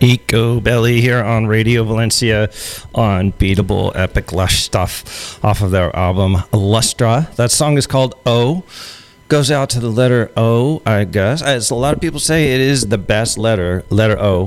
Eco Belly here on Radio Valencia, unbeatable, epic, lush stuff off of their album Lustra. That song is called O. Goes out to the letter O, I guess. As a lot of people say, it is the best letter O.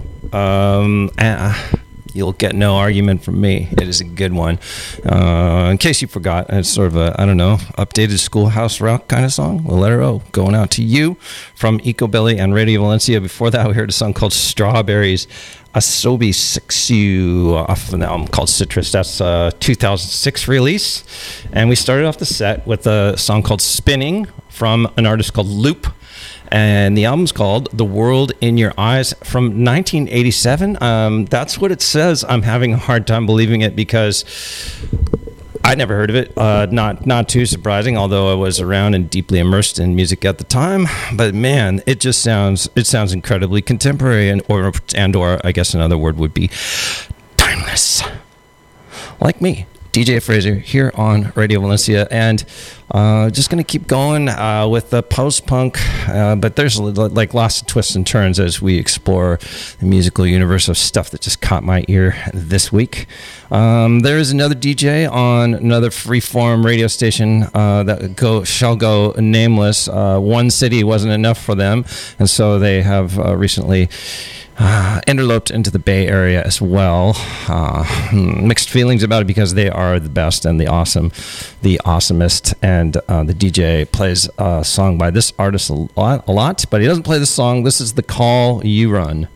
You'll get no argument from me. It is a good one. In case you forgot, it's sort of a, updated Schoolhouse Rock kind of song. The letter O going out to you from Eco Belly and Radio Valencia. Before that, we heard a song called Strawberries, Asobi Sixu, off of an album called Citrus. That's a 2006 release. And we started off the set with a song called Spinning from an artist called Loop. And the album's called The World in Your Eyes from 1987. That's what it says. I'm having a hard time believing it because I never heard of it. Not too surprising, although I was around and deeply immersed in music at the time. But man, it sounds incredibly contemporary, and or I guess another word would be timeless. Like me, DJ Fraser here on Radio Valencia, and just going to keep going with the post-punk, but there's like lots of twists and turns as we explore the musical universe of stuff that just caught my ear this week. There is another DJ on another freeform radio station that shall go nameless. One city wasn't enough for them, and so they have recently interloped into the Bay Area as well. Mixed feelings about it because they are the best and the awesomest, and the DJ plays a song by this artist a lot, but he doesn't play the song. This is The Call You Run.